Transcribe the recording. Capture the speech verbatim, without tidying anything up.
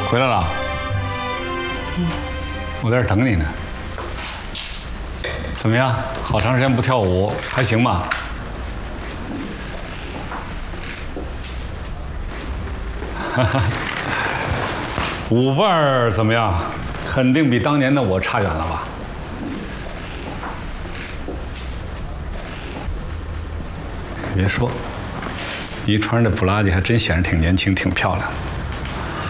回来了。嗯，我在这儿等你呢。怎么样？好长时间不跳舞，还行吧？哈哈，舞伴儿怎么样？肯定比当年的我差远了吧？别说，一穿这布拉吉还真显得挺年轻、挺漂亮。